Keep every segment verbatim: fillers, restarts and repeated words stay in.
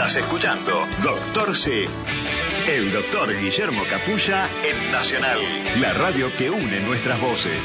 Estás escuchando Doctor C. El doctor Guillermo Capulla en Nacional, la radio que une nuestras voces.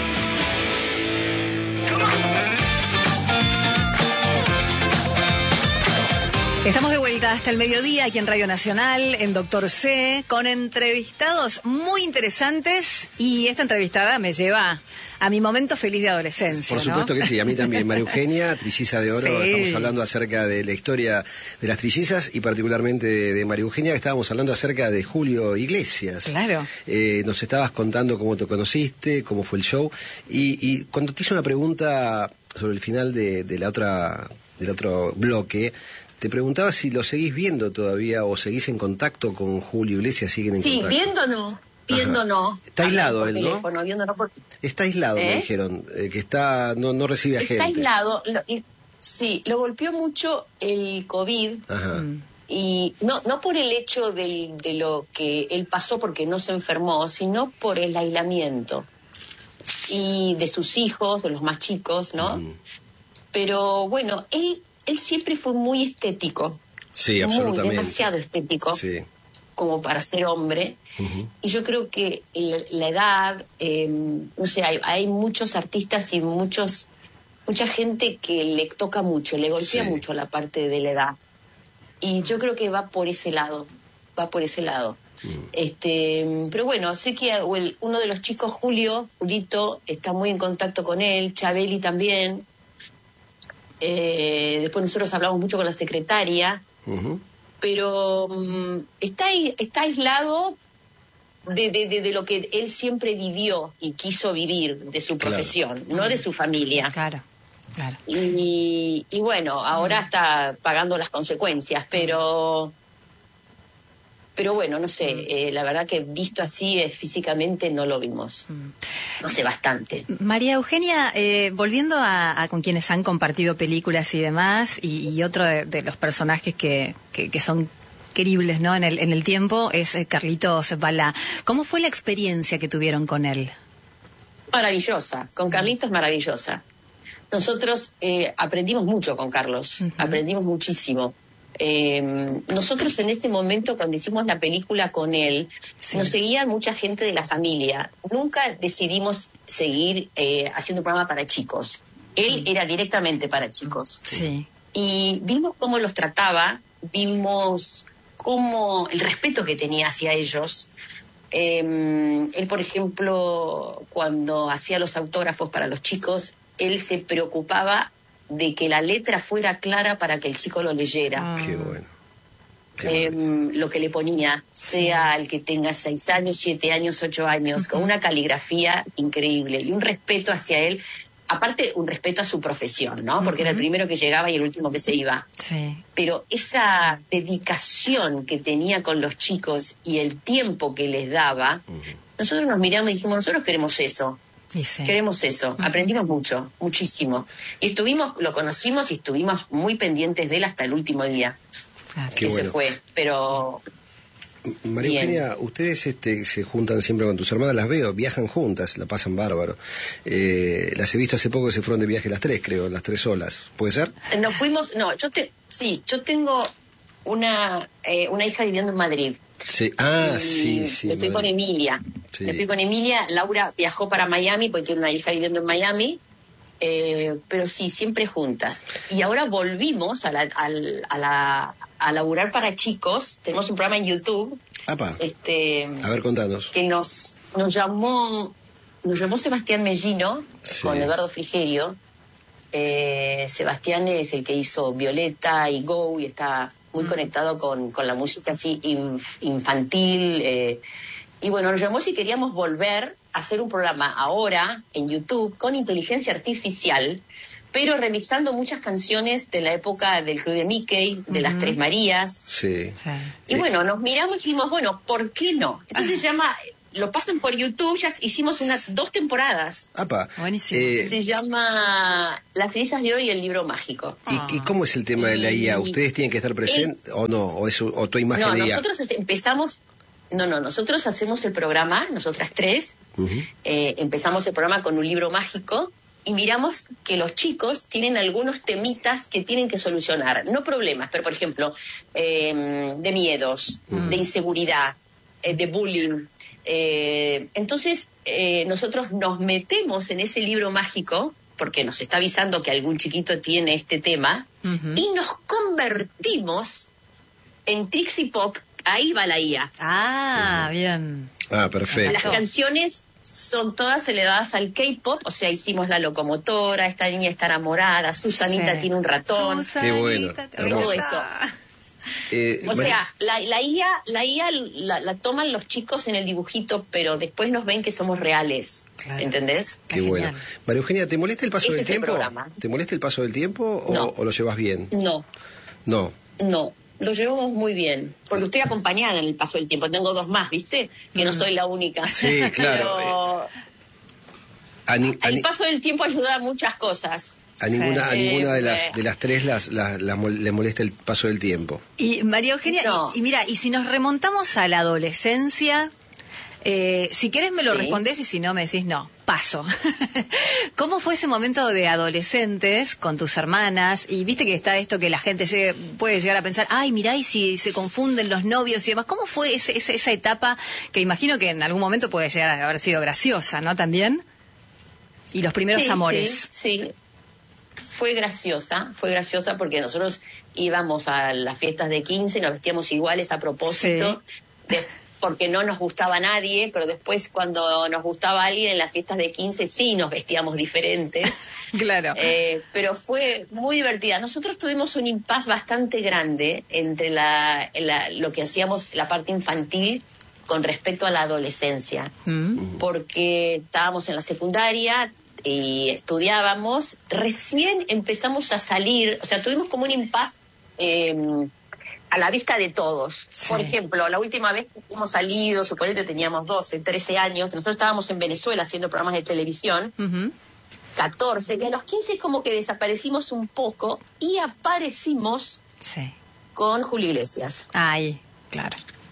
Estamos de vuelta hasta el mediodía aquí en Radio Nacional, en Doctor C, con entrevistados muy interesantes, y esta entrevistada me lleva a mi momento feliz de adolescencia. Por supuesto, ¿no? Que sí, a mí también. María Eugenia, trilliza de oro, sí. Estamos hablando acerca de la historia de las trillizas y particularmente de, de María Eugenia, que estábamos hablando acerca de Julio Iglesias. Claro. Eh, nos estabas contando cómo te conociste, cómo fue el show, y, y cuando te hice una pregunta sobre el final de, de la otra, del otro bloque, te preguntaba si lo seguís viendo todavía o seguís en contacto con Julio Iglesias, siguen en sí, contacto. Sí, viendo no, viendo Ajá. no. Está aislado él, ¿no? Teléfono, viendo no por... Está aislado, ¿Eh? me dijeron, eh, que está no no recibe a está gente. Está aislado, lo, sí, lo golpeó mucho el COVID. Ajá. Y no no por el hecho del, de lo que él pasó porque no se enfermó, sino por el aislamiento. Y de sus hijos, de los más chicos, ¿no? Mm. Pero bueno, él... Él siempre fue muy estético. Sí, absolutamente. Muy, demasiado estético. Sí. Como para ser hombre. Uh-huh. Y yo creo que la, la edad, eh, no sé, hay, hay muchos artistas y muchos mucha gente que le toca mucho, le golpea sí. mucho la parte de la edad. Y yo creo que va por ese lado, va por ese lado. Uh-huh. Este, pero bueno, sé que el, uno de los chicos, Julio, Julito, está muy en contacto con él, Chabeli también. Eh, después nosotros hablamos mucho con la secretaria, uh-huh. pero um, está, está aislado de, de, de, de lo que él siempre vivió y quiso vivir, de su profesión, claro. no de su familia. Claro, claro. Y, y bueno, ahora uh-huh. está pagando las consecuencias, pero... Pero bueno, no sé, eh, la verdad que visto así eh, físicamente no lo vimos. No sé, bastante. María Eugenia, eh, volviendo a, a con quienes han compartido películas y demás, y, y otro de, de los personajes que, que, que son queribles, ¿no? En el, en el tiempo es eh, Carlitos Balá. ¿Cómo fue la experiencia que tuvieron con él? Maravillosa, con Carlitos maravillosa. Nosotros eh, aprendimos mucho con Carlos, uh-huh. aprendimos muchísimo. Eh, nosotros en ese momento, cuando hicimos la película con él, sí. nos seguía mucha gente de la familia. Nunca decidimos seguir eh, haciendo un programa para chicos. Él mm. era directamente para chicos. Sí. Y vimos cómo los trataba, vimos cómo el respeto que tenía hacia ellos. Eh, él, por ejemplo, cuando hacía los autógrafos para los chicos, él se preocupaba de que la letra fuera clara para que el chico lo leyera. Qué bueno. Qué eh, lo que le ponía, sea sí. el que tenga seis años, siete años, ocho años, uh-huh. con una caligrafía increíble y un respeto hacia él, aparte un respeto a su profesión, ¿no? Porque uh-huh. era el primero que llegaba y el último que se iba. Sí. Pero esa dedicación que tenía con los chicos y el tiempo que les daba, uh-huh. nosotros nos miramos y dijimos, nosotros queremos eso. Sí. Queremos eso, uh-huh. aprendimos mucho, muchísimo. Y estuvimos, lo conocimos y estuvimos muy pendientes de él hasta el último día. Claro. Que bueno. se fue, pero... María Eugenia, ustedes este, se juntan siempre con tus hermanas, las veo, viajan juntas, la pasan bárbaro. Eh, las he visto hace poco que se fueron de viaje las tres, creo, las tres solas. ¿Puede ser? Nos fuimos, no, yo te, sí, yo tengo una, eh, una hija viviendo en Madrid. Sí, ah, sí, sí. Me fui con Emilia. Sí. Me fui con Emilia. Laura viajó para Miami porque tiene una hija viviendo en Miami. Eh, pero sí, siempre juntas. Y ahora volvimos a, la, a, a, la, a laburar para chicos. Tenemos un programa en YouTube. Apa. Este, a ver, contanos. Que nos, nos llamó nos llamó Sebastián Mellino, sí. con Eduardo Frigerio. Eh, Sebastián es el que hizo Violeta y Go y está muy mm. conectado con, con la música así inf, infantil. Eh, y bueno, nos llamó si queríamos volver a hacer un programa ahora en YouTube con inteligencia artificial, pero remixando muchas canciones de la época del Club de Mickey, de uh-huh. las Tres Marías. Sí. sí. Y eh. bueno, nos miramos y dijimos, bueno, ¿por qué no? Entonces ah. se llama... Lo pasan por YouTube, ya hicimos unas dos temporadas. Apa. Buenísimo. Eh, se llama Las Trizas de Oro y el Libro Mágico. ¿Y, ¿Y cómo es el tema de la I A? ¿Ustedes tienen que estar presentes o no? ¿O es o tu imagen no, de I A? nosotros empezamos... No, no, nosotros hacemos el programa, nosotras tres, uh-huh. eh, empezamos el programa con un libro mágico y miramos que los chicos tienen algunos temitas que tienen que solucionar. No problemas, pero por ejemplo, eh, de miedos, mm. de inseguridad, eh, de bullying. Eh, entonces, eh, nosotros nos metemos en ese libro mágico, porque nos está avisando que algún chiquito tiene este tema, uh-huh. y nos convertimos en Trixie Pop. Ahí va la I A. Ah, uh-huh. bien. Ah, perfecto. Las canciones son todas elevadas al K-pop, o sea, hicimos La Locomotora, Esta niña está enamorada, Susanita sí. tiene un ratón. Susanita, qué bueno, todo eso. Eh, o sea, la, la I A, la, I A la, la toman los chicos en el dibujito, pero después nos ven que somos reales, claro. ¿entendés? Qué bueno. María Eugenia, ¿te molesta el paso Ese del tiempo? Programa. ¿Te molesta el paso del tiempo o, no. o lo llevas bien? No. No. No. Lo llevamos muy bien, porque estoy acompañada en el paso del tiempo. Tengo dos más, ¿viste? Que no soy la única. Sí, claro. Pero a ni, a el paso del tiempo ayuda a muchas cosas. A ninguna, a ninguna de las de las tres las, las, las le molesta el paso del tiempo. Y María Eugenia, no. y, y mira, y si nos remontamos a la adolescencia, eh, si querés me lo sí. respondés y si no me decís no, paso. ¿Cómo fue ese momento de adolescentes con tus hermanas? Y viste que está esto que la gente llegue, puede llegar a pensar, ay, mirá, y si se confunden los novios y demás. ¿Cómo fue ese, ese, esa etapa que imagino que en algún momento puede llegar a haber sido graciosa, ¿no? También. Y los primeros sí, amores. Sí, sí. Fue graciosa, fue graciosa porque nosotros íbamos a las fiestas de quince, nos vestíamos iguales a propósito, sí. de, porque no nos gustaba nadie, pero después cuando nos gustaba alguien en las fiestas de quince sí nos vestíamos diferentes. Claro. Eh, pero fue muy divertida. Nosotros tuvimos un impasse bastante grande entre la, la, lo que hacíamos, la parte infantil, con respecto a la adolescencia, mm. porque estábamos en la secundaria y estudiábamos, recién empezamos a salir, o sea, tuvimos como un impasse eh, a la vista de todos. Sí. Por ejemplo, la última vez que hemos salido, suponete teníamos doce, trece años, nosotros estábamos en Venezuela haciendo programas de televisión, uh-huh. catorce, que a los quince como que desaparecimos un poco y aparecimos sí. con Julio Iglesias. Ay, claro.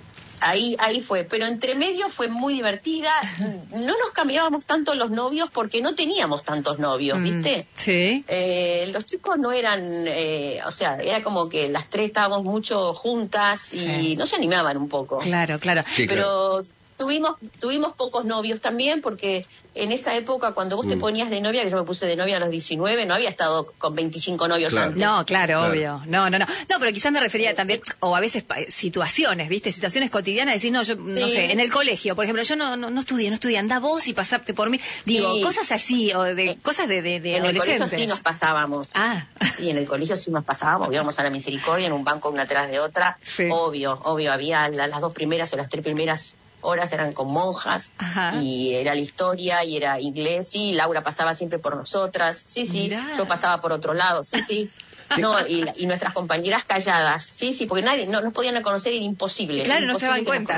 Ahí, ahí fue, pero entre medio fue muy divertida. No nos cambiábamos tanto los novios porque no teníamos tantos novios, ¿viste? Mm, sí. Eh, los chicos no eran, eh, o sea, era como que las tres estábamos mucho juntas y sí. no se animaban un poco. Claro, claro. Sí, pero claro. tuvimos tuvimos pocos novios también porque en esa época cuando vos mm. te ponías de novia, que yo me puse de novia a los diecinueve, no había estado con veinticinco novios claro. antes. No, claro, claro, obvio. No, no, no. No, pero quizás me refería también, o a veces situaciones, ¿viste? Situaciones cotidianas, decir, no, yo, no sí. sé, en el colegio, por ejemplo, yo no no, no estudié, no estudié, anda vos y pasarte por mí. Digo, sí. cosas así, o de eh, cosas de, de, de en adolescentes. En el colegio sí nos pasábamos. Ah. Sí, en el colegio sí nos pasábamos, íbamos a la Misericordia en un banco una atrás de otra. Sí. Obvio, obvio, había la, las dos primeras o las tres primeras horas eran con monjas. Ajá. Y era la historia y era inglés, y Laura pasaba siempre por nosotras, sí, sí, Mirá. Yo pasaba por otro lado, sí, sí, no, y, y nuestras compañeras calladas, sí, sí, porque nadie, no nos podían conocer, era imposible. Claro, era imposible no se daban cuenta.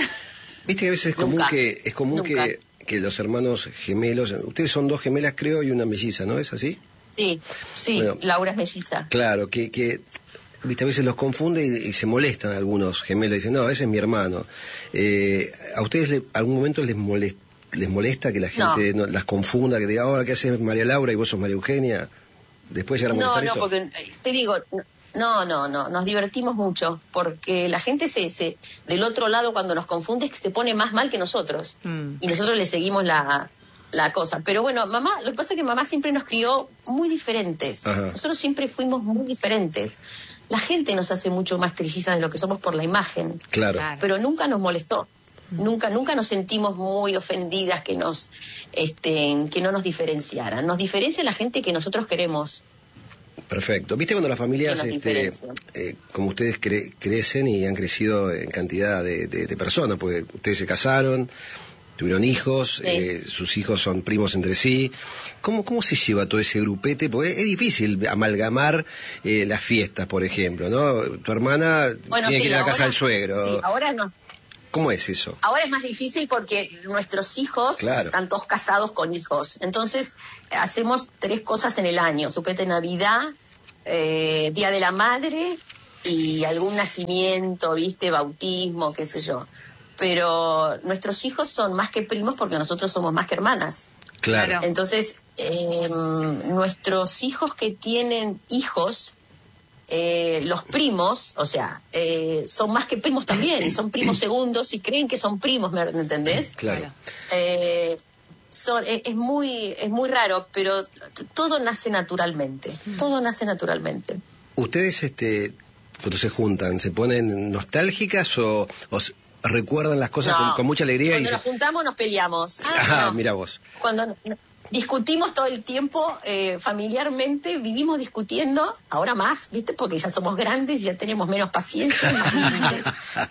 Viste que a veces es común Nunca. que es común que, que los hermanos gemelos, ustedes son dos gemelas creo y una melliza, ¿no es así? Sí, sí, bueno, Laura es melliza. Claro, que... que viste, a veces los confunde y, y se molestan algunos gemelos y dicen, no, ese es mi hermano. Eh, ¿A ustedes le, algún momento les molesta, les molesta que la gente no. No, las confunda, que diga, ahora qué haces María Laura y vos sos María Eugenia? Después llegar a molestar no, eso. No, porque te digo, no, no, no, nos divertimos mucho, porque la gente se, se del otro lado cuando nos confunde es que se pone más mal que nosotros, mm. y nosotros le seguimos la... la cosa, pero bueno, mamá, lo que pasa es que mamá siempre nos crió muy diferentes. Ajá. Nosotros siempre fuimos muy diferentes. La gente nos hace mucho más trillizas de lo que somos por la imagen. Claro. Pero nunca nos molestó. Mm. Nunca, nunca nos sentimos muy ofendidas que nos, este, que no nos diferenciaran. Nos diferencia la gente que nosotros queremos. Perfecto. ¿Viste cuando las familias, este, eh, como ustedes cre crecen y han crecido en cantidad de, de, de personas? Porque ustedes se casaron, tuvieron hijos, sí. eh, sus hijos son primos entre sí. ¿Cómo, cómo se lleva todo ese grupete? Porque es difícil amalgamar eh, las fiestas, por ejemplo, ¿no? Tu hermana bueno, tiene sí, que ir a la ahora, casa del suegro. Sí, ahora no. ¿Cómo es eso? Ahora es más difícil porque nuestros hijos claro. están todos casados con hijos. Entonces, hacemos tres cosas en el año. Suquete Navidad, eh, Día de la Madre y algún nacimiento, ¿viste? Bautismo, qué sé yo. Pero nuestros hijos son más que primos porque nosotros somos más que hermanas. Claro. Entonces, eh, nuestros hijos que tienen hijos, eh, los primos, o sea, eh, son más que primos también, y son primos segundos y creen que son primos, ¿me entendés? Claro. Eh, son, es, es muy es muy raro, pero t- todo nace naturalmente, todo nace naturalmente. ¿Ustedes, este, cuando se juntan, se ponen nostálgicas o, o s- recuerdan las cosas No, con, con mucha alegría? Cuando y nos se- juntamos nos peleamos. Ah, No. mira vos. Cuando discutimos todo el tiempo, eh, familiarmente, vivimos discutiendo, ahora más, ¿viste? Porque ya somos grandes, ya tenemos menos paciencia. Más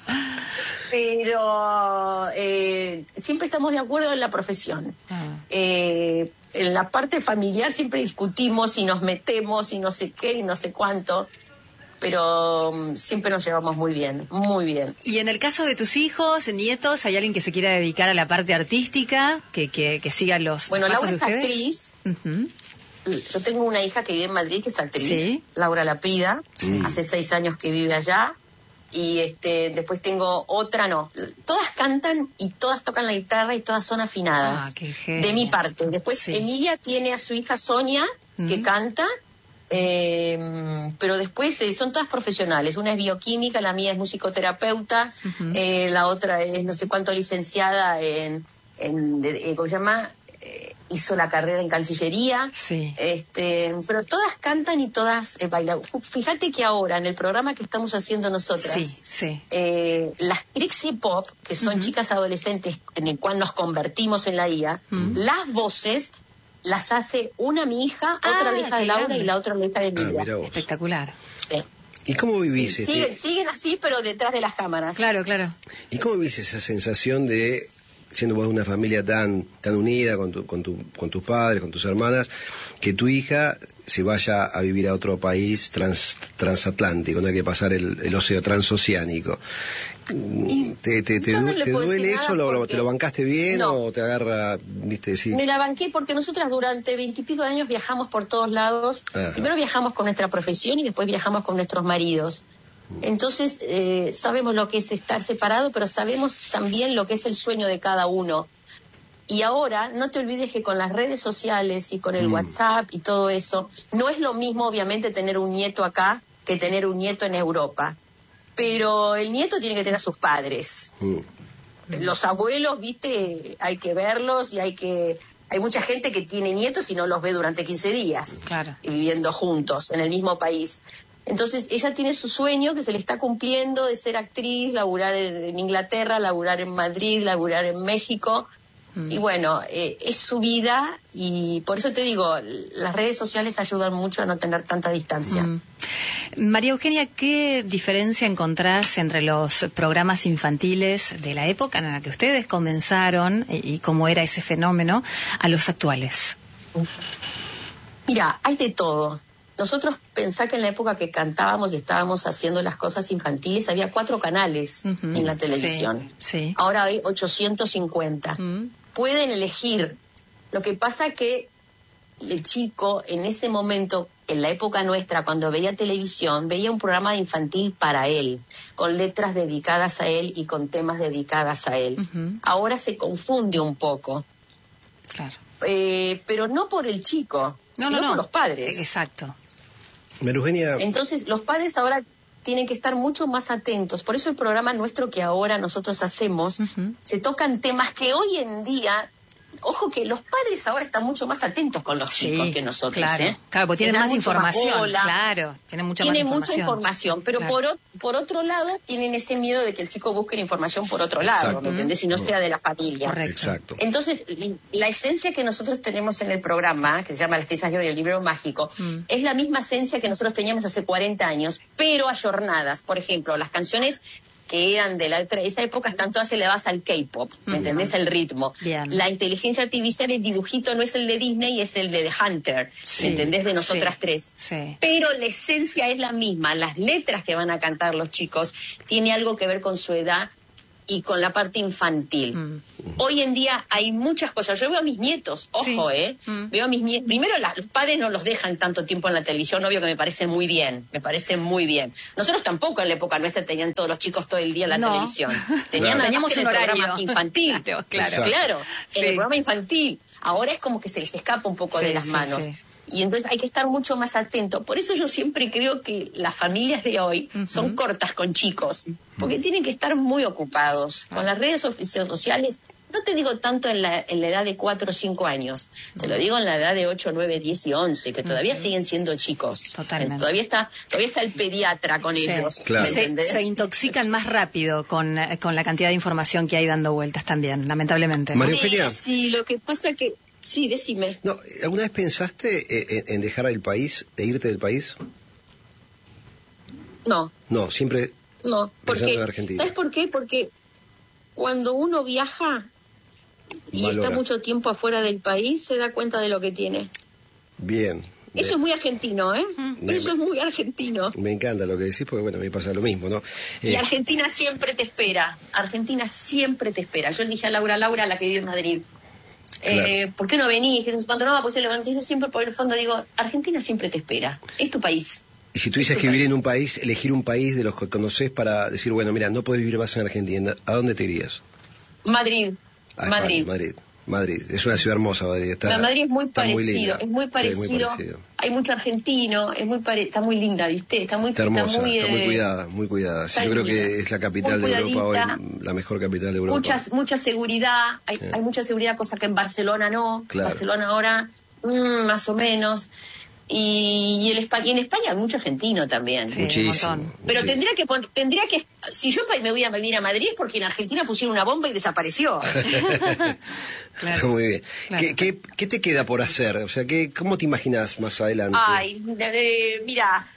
pero eh, siempre estamos de acuerdo en la profesión. Ah. Eh, en la parte familiar siempre discutimos y nos metemos y no sé qué y no sé cuánto, pero um, siempre nos llevamos muy bien, muy bien. Y en el caso de tus hijos, nietos, ¿hay alguien que se quiera dedicar a la parte artística, que, que, que siga los Bueno, pasos Laura de es ustedes? actriz. Ujú. Yo tengo una hija que vive en Madrid, que es actriz, Sí. Laura Laprida, Sí. hace seis años que vive allá, y este después tengo otra, no, todas cantan y todas tocan la guitarra y todas son afinadas, Ah, qué de mi genias. parte. Después Sí. Emilia tiene a su hija Sonia, que Mm. canta, eh, pero después eh, son todas profesionales. Una es bioquímica, la mía es musicoterapeuta, Ujú. eh, la otra es no sé cuánto licenciada en, en de- eh, ¿cómo se llama? Eh, hizo la carrera en Cancillería. Sí. Este, pero todas cantan y todas eh, bailan. Fíjate que ahora, en el programa que estamos haciendo nosotras, Sí, sí. eh, las Trixie Pop, que son Ujú. chicas adolescentes en el cual nos convertimos en la I A, Mm. las voces las hace una mi hija, Ah, otra la hija de qué Laura grande. y la otra la hija de Ah, Emilia. mira vos. Espectacular. Sí. ¿Y cómo vivís? Sí, este, siguen, siguen así, pero detrás de las cámaras. Claro, claro. ¿Y cómo vivís esa sensación de, siendo vos una familia tan tan unida con, tu, con, tu, con tus padres, con tus hermanas, que tu hija se vaya a vivir a otro país trans, transatlántico, no hay que pasar el, el océano transoceánico? ¿Te, te, te, yo no du- le te puedo duele decir eso? nada ¿Lo, lo- porque- ¿Te lo bancaste bien No. o te agarra, viste, sí? Me la banqué porque nosotras durante veintipico de años viajamos por todos lados. Ajá. Primero viajamos con nuestra profesión y después viajamos con nuestros maridos. Entonces eh, sabemos lo que es estar separado, pero sabemos también lo que es el sueño de cada uno. Y ahora, no te olvides que con las redes sociales y con el Mm. WhatsApp y todo eso, no es lo mismo obviamente tener un nieto acá que tener un nieto en Europa. Pero el nieto tiene que tener a sus padres. Mm. Los abuelos, viste, hay que verlos y hay que... Hay mucha gente que tiene nietos y no los ve durante quince días. Claro. Y viviendo juntos en el mismo país. Entonces, ella tiene su sueño que se le está cumpliendo de ser actriz, laburar en, en Inglaterra, laburar en Madrid, laburar en México. Mm. Y bueno, eh, es su vida y por eso te digo, las redes sociales ayudan mucho a no tener tanta distancia. Mm. María Eugenia, ¿qué diferencia encontrás entre los programas infantiles de la época en la que ustedes comenzaron y, y cómo era ese fenómeno a los actuales? Mira, hay de todo. Nosotros pensá que en la época que cantábamos y estábamos haciendo las cosas infantiles había cuatro canales Ujú. en la televisión. Sí, sí. Ahora hay ochocientos cincuenta. Mm. Pueden elegir. Lo que pasa que el chico en ese momento, en la época nuestra, cuando veía televisión, veía un programa infantil para él, con letras dedicadas a él y con temas dedicadas a él. Ujú. Ahora se confunde un poco, Claro. eh, pero no por el chico, No, sino no, no. por los padres. Exacto. María Eugenia, Entonces, los padres ahora tienen que estar mucho más atentos. Por eso el programa nuestro que ahora nosotros hacemos, Ujú. se tocan temas que hoy en día... Ojo que los padres ahora están mucho más atentos con los Sí, chicos que nosotros. claro. ¿eh? Claro, porque Les tienen dan más mucho información. bola, Claro, tienen mucha tienen más mucha información. información, pero Claro. por, o- por otro lado tienen ese miedo de que el chico busque la información por otro lado, Exacto. ¿me entendés? Y no sea de la familia. Correcto. exacto. Entonces, la esencia que nosotros tenemos en el programa, que se llama Las Trizas de Oro y el Libro Mágico, Mm. es la misma esencia que nosotros teníamos hace cuarenta años, pero ayornadas. Por ejemplo, las canciones que eran de la, esa época están todas elevadas al K-pop, ¿me Ujú. entendés? El ritmo. Bien. La inteligencia artificial, el dibujito no es el de Disney, es el de The Hunter, Sí, ¿me entendés? De nosotras sí, tres. sí. Pero la esencia es la misma. Las letras que van a cantar los chicos tiene algo que ver con su edad y con la parte infantil. Mm. Hoy en día hay muchas cosas. Yo veo a mis nietos, ojo, sí. ¿eh? Mm. Veo a mis nietos. Primero, la, los padres no los dejan tanto tiempo en la televisión, obvio que me parece muy bien, me parece muy bien. Nosotros tampoco en la época nuestra tenían todos los chicos todo el día en la no. televisión. Tenían claro. Teníamos un horario programa infantil. Claro, claro. claro sí. En el programa infantil. Ahora es como que se les escapa un poco sí, de las sí, manos. Sí. Y entonces hay que estar mucho más atento. Por eso yo siempre creo que las familias de hoy uh-huh. son cortas con chicos, porque tienen que estar muy ocupados. Con las redes sociales, no te digo tanto en la, en la edad de cuatro o cinco años, te lo digo en la edad de ocho, nueve, diez y once, que todavía uh-huh. siguen siendo chicos. Totalmente. Todavía está, todavía está el pediatra con sí. ellos. Claro. Se, se intoxican más rápido con, con la cantidad de información que hay dando vueltas también, lamentablemente. María Eugenia. Sí, sí, lo que pasa que... Sí, decime. No, ¿alguna vez pensaste en, en dejar el país, e irte del país? No. No, siempre no, porque, en Argentina. ¿Sabes por qué? Porque cuando uno viaja y Valora. está mucho tiempo afuera del país, se da cuenta de lo que tiene. Bien. Eso es muy argentino, ¿eh? Me, Eso es muy argentino. Me encanta lo que decís, porque bueno, a mí pasa lo mismo, ¿no? Eh, y Argentina siempre te espera. Argentina siempre te espera. Yo le dije a Laura, Laura, la que vive en Madrid, Claro. Eh, ¿por qué no venís? Cuando no, pues te levantás, yo siempre por el fondo digo, Argentina siempre te espera, es tu país. Y si tuvieses que vivir país. en un país, elegir un país de los que conocés para decir, bueno, mira, no puedes vivir más en Argentina, ¿a dónde te irías? Madrid, ah, Madrid. Madrid. Madrid, es una ciudad hermosa, Madrid. Está, la Madrid es muy parecido, muy es muy parecido. Sí, muy parecido. Hay mucho argentino, es muy pare... está muy linda, ¿viste? Está muy, está hermosa, está muy, está muy eh... cuidada, muy cuidada. Sí, yo creo que es la capital de Europa hoy, la mejor capital de Europa. Mucha, mucha seguridad, hay, sí. hay mucha seguridad, cosa que en Barcelona no. Claro. Barcelona ahora, mmm, más o menos. Y, y, el Espa y en España hay mucho argentino también. Sí, muchísimo. Pero sí. tendría que tendría que si yo me voy a vivir a Madrid es porque en Argentina pusieron una bomba y desapareció. Claro. Muy bien. Claro. ¿Qué, qué, ¿Qué te queda por hacer? O sea, ¿qué, ¿cómo te imaginas más adelante? Ay, eh, mira,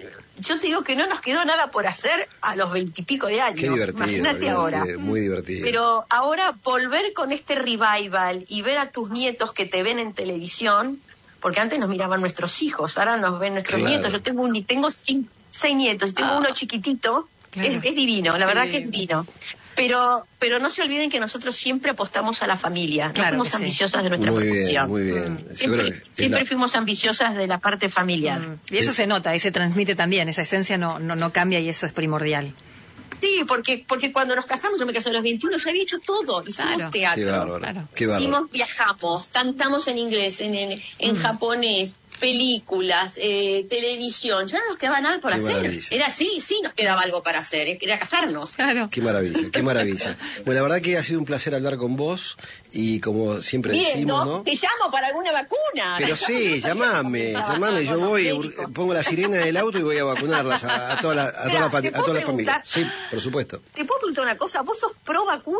yo te digo que no nos quedó nada por hacer a los veintipico de años. Qué divertido. Imagínate ahora. Muy divertido. Pero ahora volver con este revival y ver a tus nietos que te ven en televisión. Porque antes nos miraban nuestros hijos, ahora nos ven nuestros claro. nietos. Yo tengo un, tengo cinco, seis nietos, tengo ah. uno chiquitito, claro. es, es divino, la verdad sí. que es divino. Pero pero no se olviden que nosotros siempre apostamos a la familia, claro no fuimos sí. ambiciosas de nuestra muy profesión. Bien, muy bien, mm. Siempre, siempre la... fuimos ambiciosas de la parte familiar. Mm. Y eso es... se nota, y se transmite también, esa esencia no, no, no cambia y eso es primordial. Sí, porque porque cuando nos casamos, yo me casé a los veintiuno, yo había hecho todo. Hicimos claro. teatro, claro. hicimos, viajamos, cantamos en inglés, en, en, en mm. japonés, películas, eh, televisión. Ya no nos quedaba nada por qué hacer. Maravilla. Era así, sí nos quedaba algo para hacer, era casarnos. Claro. Qué maravilla, qué maravilla. Bueno, la verdad que ha sido un placer hablar con vos y como siempre Bien, decimos, ¿no? ¿no? Te llamo para alguna vacuna. Pero sí, llamame, llamame, yo voy, médico. Pongo la sirena del auto y voy a vacunarlas a, a toda la, a toda la, a toda la familia. Sí, por supuesto. ¿Te puedo preguntar una cosa? ¿Vos sos pro vacuna?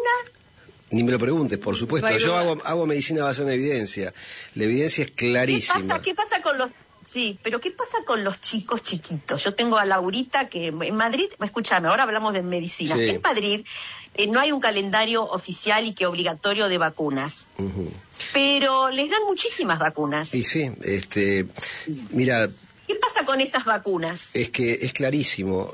Ni me lo preguntes, por supuesto. No yo hago, hago medicina basada en evidencia. La evidencia es clarísima. ¿Qué pasa, qué pasa con los... Sí, pero ¿qué pasa con los chicos chiquitos? Yo tengo a Laurita que en Madrid, escúchame, ahora hablamos de medicina. Sí. En Madrid eh, no hay un calendario oficial y que obligatorio de vacunas. Uh-huh. Pero les dan muchísimas vacunas. Y sí, este, mira... ¿Qué pasa con esas vacunas? Es que es clarísimo.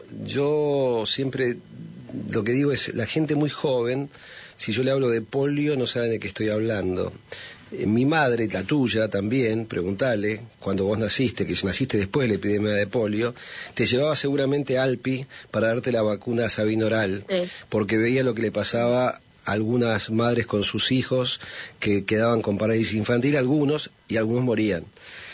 Yo siempre lo que digo es, la gente muy joven, si yo le hablo de polio, no saben de qué estoy hablando. Mi madre, la tuya también, preguntale, cuando vos naciste, que naciste después de la epidemia de polio, te llevaba seguramente a Alpi para darte la vacuna sabinoral, sí. porque veía lo que le pasaba a algunas madres con sus hijos que quedaban con parálisis infantil, algunos, y algunos morían.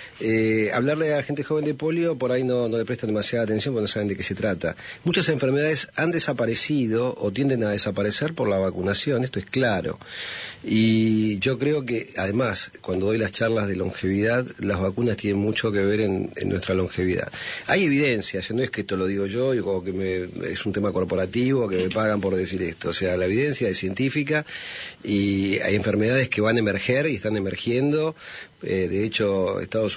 Eh, hablarle a la gente joven de polio por ahí no, no le prestan demasiada atención porque no saben de qué se trata. Muchas enfermedades han desaparecido o tienden a desaparecer por la vacunación, esto es claro. Y yo creo que además cuando doy las charlas de longevidad, las vacunas tienen mucho que ver en, en nuestra longevidad. Hay evidencias, no es que esto lo digo yo y como que me, es un tema corporativo que me pagan por decir esto, o sea, la evidencia es científica y hay enfermedades que van a emerger y están emergiendo. Eh, de hecho, Estados Unidos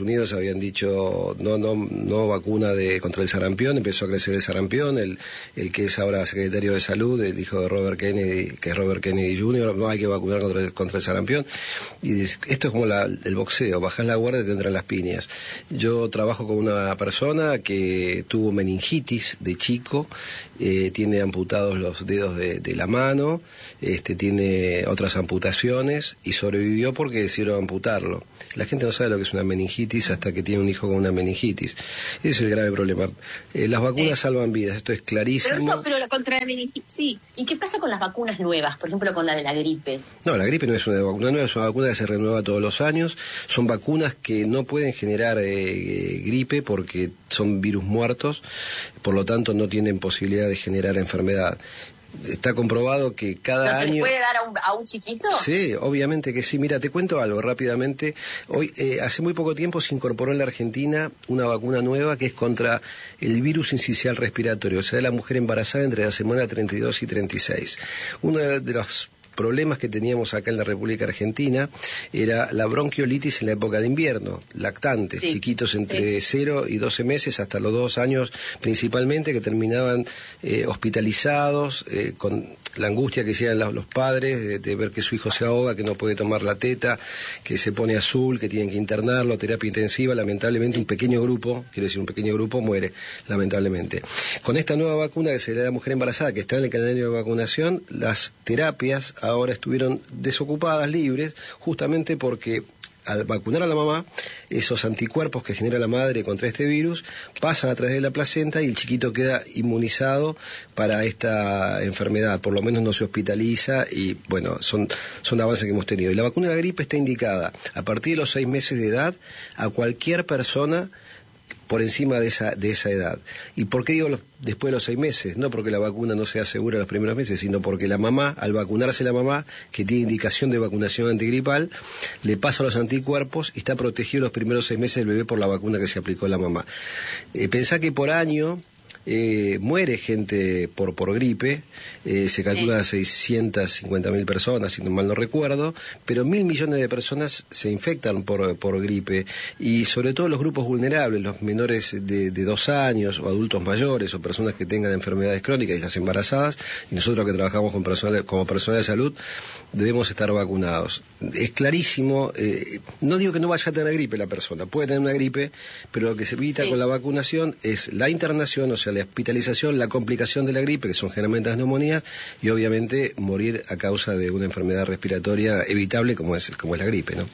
Unidos habían dicho no no no vacuna de contra el sarampión, empezó a crecer el sarampión, el, el que es ahora secretario de salud, el hijo de Robert Kennedy, que es Robert Kennedy junior, no hay que vacunar contra el, contra el sarampión. Y esto es como la, el boxeo, bajás la guardia y te entran las piñas. Yo trabajo con una persona que tuvo meningitis de chico, eh, tiene amputados los dedos de, de la mano, este tiene otras amputaciones y sobrevivió porque decidieron amputarlo. La gente no sabe lo que es una meningitis hasta que tiene un hijo con una meningitis. Ese es el grave problema. Eh, las vacunas sí. salvan vidas, esto es clarísimo. Pero eso, pero la contra la meningitis, sí. ¿Y qué pasa con las vacunas nuevas? Por ejemplo, con la de la gripe. No, la gripe no es una vacuna nueva, es una vacuna que se renueva todos los años. Son vacunas que no pueden generar eh, gripe porque son virus muertos, por lo tanto no tienen posibilidad de generar enfermedad. Está comprobado que cada ¿No se año... le puede dar a un, a un chiquito? Sí, obviamente que sí. Mira, te cuento algo rápidamente. Hoy, eh, hace muy poco tiempo se incorporó en la Argentina una vacuna nueva que es contra el virus sincicial respiratorio, o sea, de la mujer embarazada entre la semana treinta y dos y treinta y seis. Uno de los problemas que teníamos acá en la República Argentina era la bronquiolitis en la época de invierno, lactantes, sí, chiquitos entre sí. cero y doce meses hasta los dos años principalmente, que terminaban eh, hospitalizados eh, con la angustia que hacían los padres de, de ver que su hijo se ahoga, que no puede tomar la teta, que se pone azul, que tienen que internarlo, terapia intensiva. Lamentablemente un pequeño grupo, quiero decir un pequeño grupo, muere, lamentablemente. Con esta nueva vacuna que se le da a la mujer embarazada, que está en el calendario de vacunación, las terapias ahora estuvieron desocupadas, libres, justamente porque al vacunar a la mamá, esos anticuerpos que genera la madre contra este virus pasan a través de la placenta y el chiquito queda inmunizado para esta enfermedad, por lo menos no se hospitaliza y bueno, son, son avances que hemos tenido. Y la vacuna de la gripe está indicada a partir de los seis meses de edad a cualquier persona por encima de esa de esa edad. ¿Y por qué digo los, después de los seis meses? No porque la vacuna no sea segura los primeros meses, sino porque la mamá, al vacunarse la mamá, que tiene indicación de vacunación antigripal, le pasa los anticuerpos y está protegido los primeros seis meses del bebé por la vacuna que se aplicó la mamá. Eh, pensá que por año Eh, muere gente por por gripe, eh, se calcula sí. seiscientas cincuenta mil personas, si no mal no recuerdo, pero mil millones de personas se infectan por, por gripe, y sobre todo los grupos vulnerables, los menores de, de dos años, o adultos mayores, o personas que tengan enfermedades crónicas y las embarazadas, y nosotros que trabajamos con personal, como personal de salud, debemos estar vacunados. Es clarísimo, eh, no digo que no vaya a tener gripe la persona, puede tener una gripe, pero lo que se evita sí. con la vacunación es la internación, o sea, la hospitalización, la complicación de la gripe, que son generalmente las neumonías, y obviamente morir a causa de una enfermedad respiratoria evitable como es, como es la gripe, ¿no?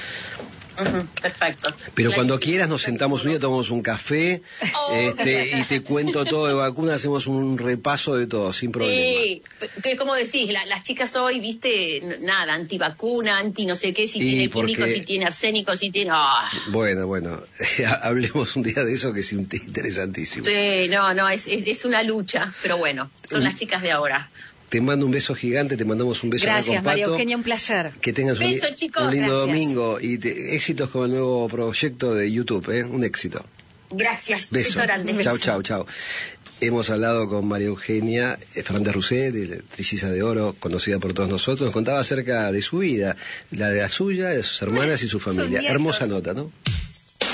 Uh-huh, perfecto. Pero claro, cuando quieras nos sentamos un día, tomamos un café oh. este, y te cuento todo de vacunas, hacemos un repaso de todo, sin problema. Sí, que como decís, la, las chicas hoy, viste, nada, antivacuna, anti no sé qué, si y tiene porque... químicos, si tiene arsénico, si tiene... Oh. Bueno, bueno, hablemos un día de eso que es interesantísimo. Sí, no, no, es, es, es una lucha, pero bueno, son uh. las chicas de ahora. Te mando un beso gigante, te mandamos un beso. Gracias, María Eugenia, un placer. Que tengas un, beso, chicos. un lindo Gracias. domingo y te, éxitos con el nuevo proyecto de YouTube, ¿eh? Un éxito. Gracias, beso. beso grande. Chau, chau, chau. Hemos hablado con María Eugenia Fernández Rousset, de Trilliza de Oro, conocida por todos nosotros. Nos contaba acerca de su vida, la de la suya, de sus hermanas y su familia. Hermosa nota, ¿no?